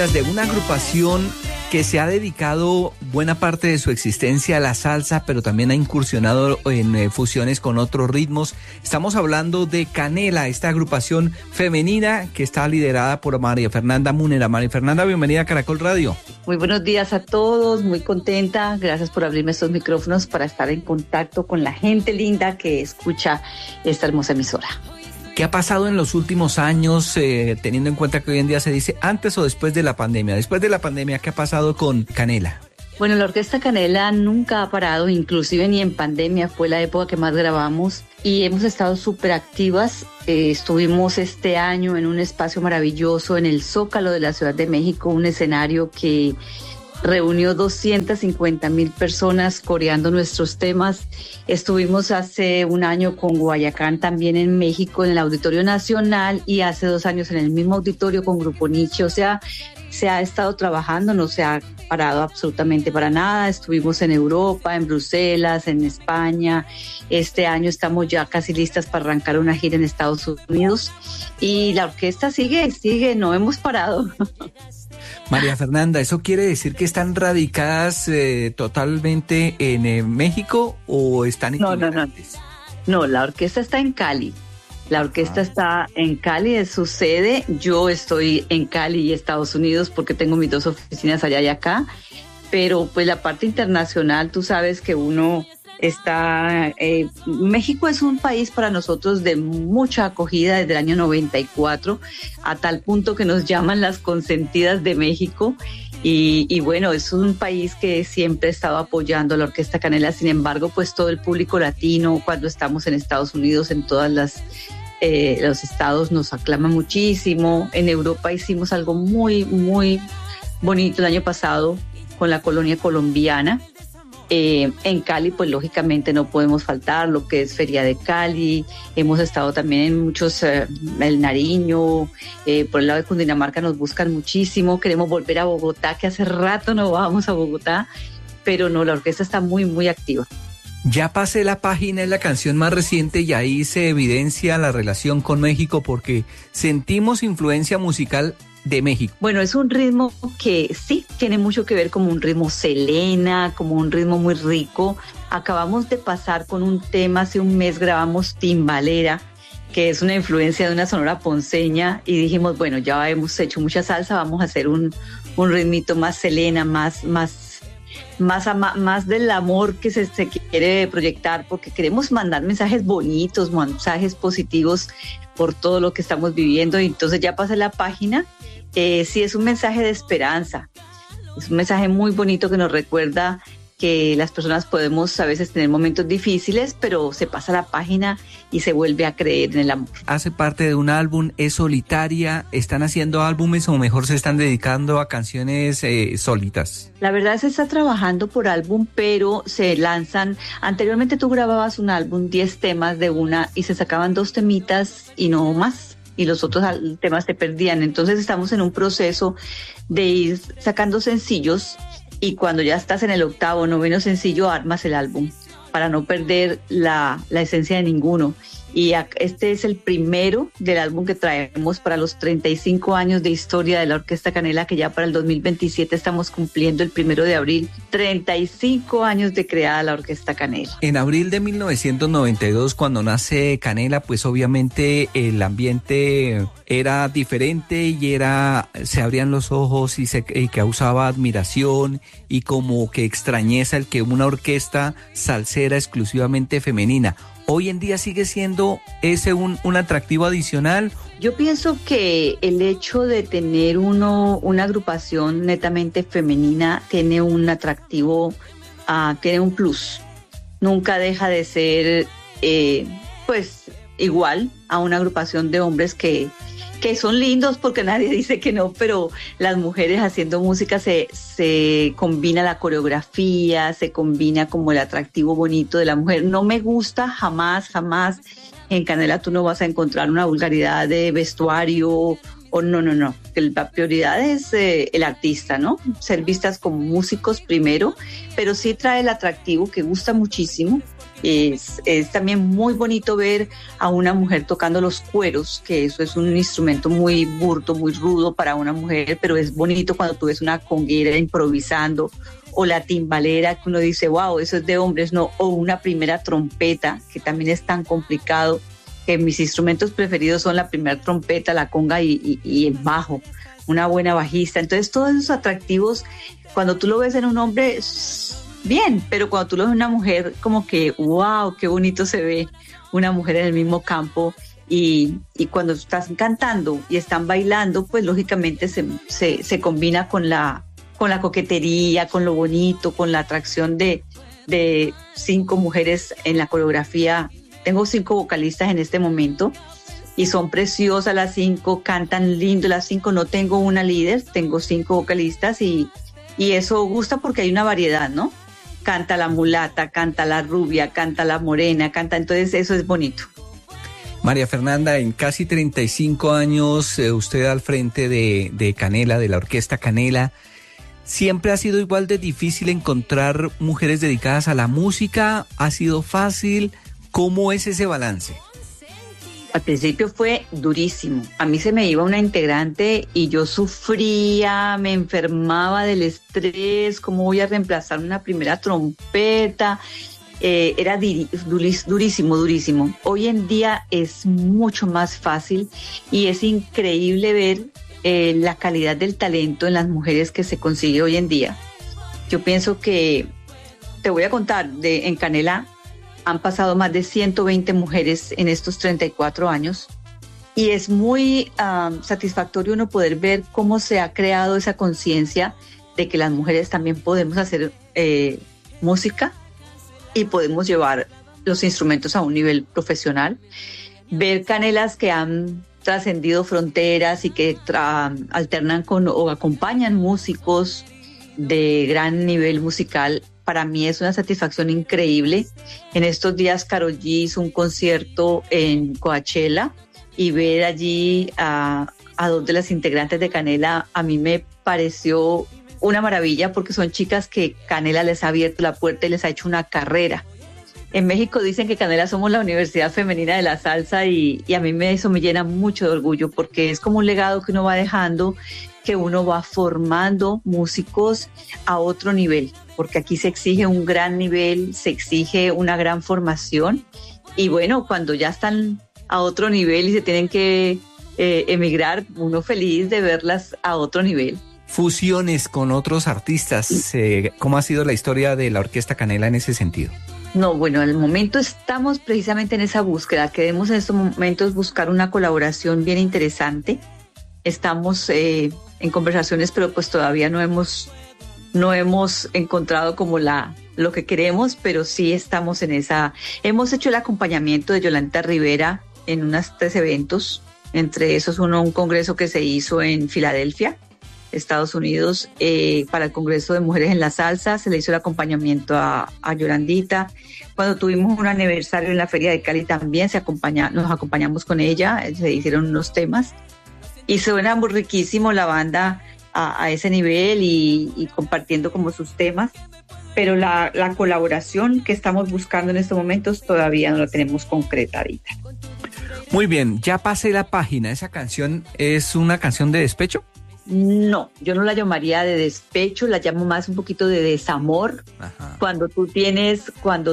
De una agrupación que se ha dedicado buena parte de su existencia a la salsa, pero también ha incursionado en fusiones con otros ritmos. Estamos hablando de Canela, esta agrupación femenina que está liderada por María Fernanda Múnera. María Fernanda, bienvenida a Caracol Radio. Muy buenos días a todos, muy contenta. Gracias por abrirme estos micrófonos para estar en contacto con la gente linda que escucha esta hermosa emisora. ¿Qué ha pasado en los últimos años, teniendo en cuenta que hoy en día se dice antes o después de la pandemia? Después de la pandemia, ¿qué ha pasado con Canela? Bueno, la Orquesta Canela nunca ha parado, inclusive ni en pandemia, fue la época que más grabamos y hemos estado súper activas. Estuvimos este año en un espacio maravilloso en el Zócalo de la Ciudad de México, un escenario que reunió 250,000 personas coreando nuestros temas. Estuvimos hace un año con Guayacán también en México, en el Auditorio Nacional, y hace 2 años en el mismo auditorio con Grupo Nietzsche. O sea, se ha estado trabajando, no se ha parado absolutamente para nada. Estuvimos en Europa, en Bruselas, en España. Este año estamos ya casi listas para arrancar una gira en Estados Unidos. Y la orquesta sigue, no hemos parado. María Fernanda, ¿eso quiere decir que están radicadas totalmente en México o están itinerantes? No, la orquesta está en Cali. La orquesta está en Cali, es su sede. Yo estoy en Cali y Estados Unidos porque tengo mis 2 oficinas allá y acá. Pero pues la parte internacional, tú sabes que uno está... México es un país para nosotros de mucha acogida desde el año 94, a tal punto que nos llaman las consentidas de México. Y bueno, es un país que siempre ha estado apoyando a la Orquesta Canela. Sin embargo, pues todo el público latino, cuando estamos en Estados Unidos, en todas los estados, nos aclama muchísimo. En Europa hicimos algo muy, muy bonito el año pasado con la colonia colombiana. En Cali, pues lógicamente no podemos faltar lo que es Feria de Cali. Hemos estado también en muchos, el Nariño, por el lado de Cundinamarca nos buscan muchísimo. Queremos volver a Bogotá, que hace rato no vamos a Bogotá, pero no, la orquesta está muy, muy activa. Ya pasé la página, es la canción más reciente y ahí se evidencia la relación con México porque sentimos influencia musical de México. Bueno, es un ritmo que sí tiene mucho que ver como un ritmo Selena, como un ritmo muy rico. Acabamos de pasar con un tema, hace un mes grabamos Timbalera, que es una influencia de una sonora ponceña, y dijimos, bueno, ya hemos hecho mucha salsa, vamos a hacer un ritmito más Selena, más del amor que se quiere proyectar, porque queremos mandar mensajes bonitos, mensajes positivos por todo lo que estamos viviendo. Y entonces ya pasé la página. Sí, es un mensaje de esperanza, es un mensaje muy bonito que nos recuerda que las personas podemos a veces tener momentos difíciles, pero se pasa la página y se vuelve a creer en el amor. Hace parte de un álbum, es solitaria, ¿están haciendo álbumes o mejor se están dedicando a canciones solitas? La verdad se está trabajando por álbum, pero se lanzan, anteriormente tú grababas un álbum, 10 temas de una y se sacaban 2 temitas y no más, y los otros temas se perdían. Entonces estamos en un proceso de ir sacando sencillos, y cuando ya estás en el 8º o 9º sencillo armas el álbum para no perder la esencia de ninguno. Y este es el primero del álbum que traemos para los 35 años de historia de la Orquesta Canela, que ya para el 2027 estamos cumpliendo el 1 de abril, 35 años de creada la Orquesta Canela. En abril de 1992, cuando nace Canela, pues obviamente el ambiente era diferente y se abrían los ojos y causaba admiración y como que extrañeza el que una orquesta salsera exclusivamente femenina. ¿Hoy en día sigue siendo ese un atractivo adicional? Yo pienso que el hecho de tener una agrupación netamente femenina tiene un atractivo, tiene un plus. Nunca deja de ser pues igual a una agrupación de hombres que son lindos, porque nadie dice que no, pero las mujeres haciendo música se combina la coreografía, se combina como el atractivo bonito de la mujer. No me gusta jamás, en Canela tú no vas a encontrar una vulgaridad de vestuario, o no. La prioridad es el artista, ¿no? Ser vistas como músicos primero, pero sí trae el atractivo que gusta muchísimo Es también muy bonito ver a una mujer tocando los cueros, que eso es un instrumento muy burdo, muy rudo para una mujer, pero es bonito cuando tú ves una conguera improvisando, o la timbalera, que uno dice, wow, eso es de hombres, no, o una primera trompeta, que también es tan complicado, que mis instrumentos preferidos son la primera trompeta, la conga y el bajo, una buena bajista. Entonces todos esos atractivos, cuando tú lo ves en un hombre, bien, pero cuando tú lo ves en una mujer, como que, wow, qué bonito se ve una mujer en el mismo campo. Y cuando estás cantando y están bailando, pues lógicamente se combina con la coquetería, con lo bonito, con la atracción de 5 mujeres en la coreografía. Tengo 5 vocalistas en este momento y son preciosas las 5, cantan lindo las 5. No tengo una líder, tengo 5 vocalistas y eso gusta porque hay una variedad, ¿no? Canta la mulata, canta la rubia, canta la morena, entonces eso es bonito. María Fernanda, en casi 35 años, usted al frente de Canela, de la Orquesta Canela, ¿siempre ha sido igual de difícil encontrar mujeres dedicadas a la música? ¿Ha sido fácil? ¿Cómo es ese balance? Al principio fue durísimo. A mí se me iba una integrante y yo sufría, me enfermaba del estrés. ¿Cómo voy a reemplazar una primera trompeta? Era durísimo, durísimo. Hoy en día es mucho más fácil y es increíble ver la calidad del talento en las mujeres que se consigue hoy en día. Yo pienso que, te voy a contar, en Canela han pasado más de 120 mujeres en estos 34 años y es muy satisfactorio uno poder ver cómo se ha creado esa conciencia de que las mujeres también podemos hacer música y podemos llevar los instrumentos a un nivel profesional. Ver canelas que han trascendido fronteras y que alternan con o acompañan músicos de gran nivel musical, para mí es una satisfacción increíble. En estos días Karol G hizo un concierto en Coachella y ver allí a 2 de las integrantes de Canela a mí me pareció una maravilla porque son chicas que Canela les ha abierto la puerta y les ha hecho una carrera. En México dicen que Canela somos la Universidad Femenina de la Salsa y a mí eso me llena mucho de orgullo porque es como un legado que uno va dejando, que uno va formando músicos a otro nivel, porque aquí se exige un gran nivel, se exige una gran formación y bueno, cuando ya están a otro nivel y se tienen que emigrar, uno feliz de verlas a otro nivel. Fusiones con otros artistas, ¿cómo ha sido la historia de la Orquesta Canela en ese sentido? No, bueno, al momento estamos precisamente en esa búsqueda. Queremos en estos momentos buscar una colaboración bien interesante. Estamos en conversaciones, pero pues todavía no hemos encontrado como lo que queremos, pero sí estamos en esa. Hemos hecho el acompañamiento de Yolanda Rivera en unos 3 eventos, entre esos un congreso que se hizo en Filadelfia, Estados Unidos, para el Congreso de Mujeres en la Salsa. Se le hizo el acompañamiento a Yolandita. Cuando tuvimos un aniversario en la Feria de Cali también nos acompañamos con ella, se hicieron unos temas y suena muy riquísimo la banda a ese nivel y compartiendo como sus temas, pero la colaboración que estamos buscando en estos momentos todavía no la tenemos concreta ahorita. Muy bien, ya pasé la página. ¿Esa canción es una canción de despecho? No, yo no la llamaría de despecho, la llamo más un poquito de desamor. Ajá. Cuando tú tienes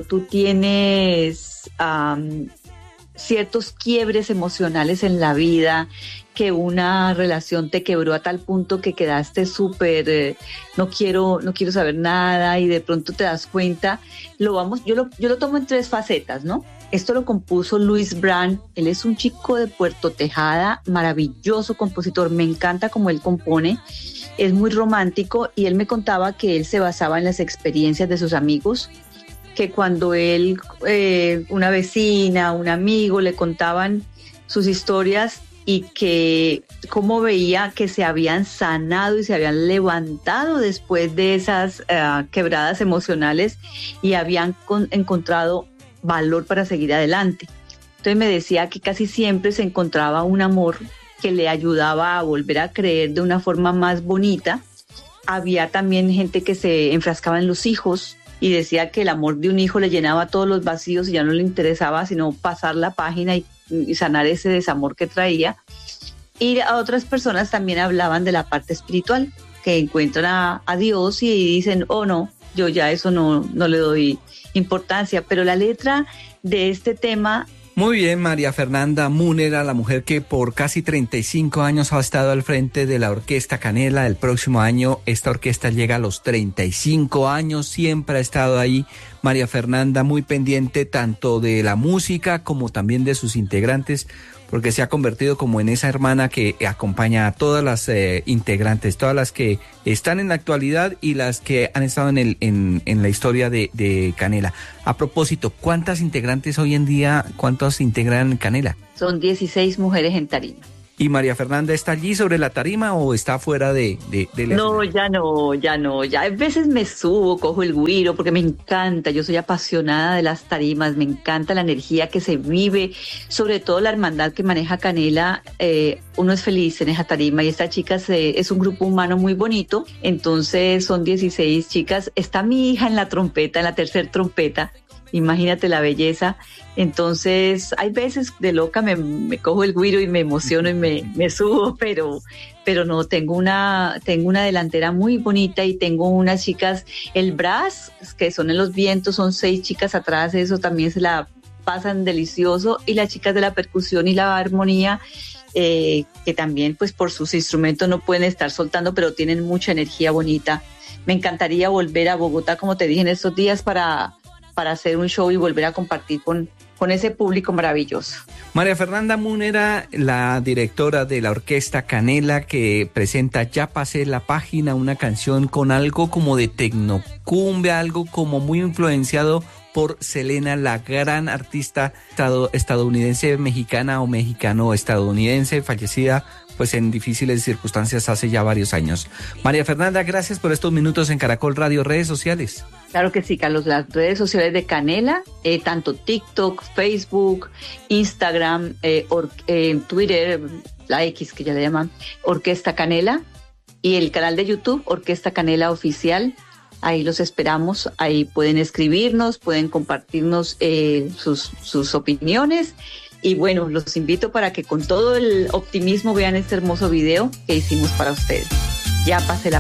ciertos quiebres emocionales en la vida, que una relación te quebró a tal punto que quedaste súper, no quiero saber nada y de pronto te das cuenta, yo lo tomo en 3 facetas, ¿no? Esto lo compuso Luis Brand. Él es un chico de Puerto Tejada, maravilloso compositor, me encanta cómo él compone, es muy romántico y él me contaba que él se basaba en las experiencias de sus amigos, que cuando él, una vecina, un amigo le contaban sus historias y que cómo veía que se habían sanado y se habían levantado después de esas quebradas emocionales y habían encontrado valor para seguir adelante. Entonces me decía que casi siempre se encontraba un amor que le ayudaba a volver a creer de una forma más bonita. Había también gente que se enfrascaba en los hijos y decía que el amor de un hijo le llenaba todos los vacíos y ya no le interesaba sino pasar la página y sanar ese desamor que traía. Y a otras personas también hablaban de la parte espiritual, que encuentran a Dios y dicen, oh no, yo ya eso no le doy importancia, pero la letra de este tema... Muy bien, María Fernanda Múnera, la mujer que por casi 35 años ha estado al frente de la Orquesta Canela. El próximo año esta orquesta llega a los 35 años, siempre ha estado ahí. María Fernanda muy pendiente tanto de la música como también de sus integrantes, porque se ha convertido como en esa hermana que acompaña a todas las integrantes, todas las que están en la actualidad y las que han estado en la historia de Canela. A propósito, ¿cuántas integrantes hoy en día, cuántos integran Canela? Son 16 mujeres en tarima. ¿Y María Fernanda está allí sobre la tarima o está fuera del No, ya no. A veces me subo, cojo el güiro porque me encanta. Yo soy apasionada de las tarimas, me encanta la energía que se vive, sobre todo la hermandad que maneja Canela. Uno es feliz en esa tarima y esta chica es un grupo humano muy bonito. Entonces son 16 chicas. Está mi hija en la trompeta, en la tercer trompeta. Imagínate la belleza. Entonces hay veces de loca me cojo el güiro y me emociono y me subo, pero no, tengo una delantera muy bonita y tengo unas chicas, el brass, que son en los vientos, son 6 chicas atrás, eso también se la pasan delicioso, y las chicas de la percusión y la armonía, que también pues por sus instrumentos no pueden estar soltando, pero tienen mucha energía bonita. Me encantaría volver a Bogotá, como te dije, en estos días para hacer un show y volver a compartir con ese público maravilloso. María Fernanda Múnera, la directora de la Orquesta Canela, que presenta Ya pasé la página, una canción con algo como de tecnocumbia, algo como muy influenciado por Selena, la gran artista estadounidense, mexicana o mexicano-estadounidense, fallecida pues en difíciles circunstancias hace ya varios años. María Fernanda, gracias por estos minutos en Caracol Radio, redes sociales. Claro que sí, Carlos, las redes sociales de Canela, tanto TikTok, Facebook, Instagram, Twitter, la X que ya le llaman, Orquesta Canela, y el canal de YouTube, Orquesta Canela Oficial. Ahí los esperamos, ahí pueden escribirnos, pueden compartirnos sus opiniones. Y bueno, los invito para que con todo el optimismo vean este hermoso video que hicimos para ustedes. Ya pasé la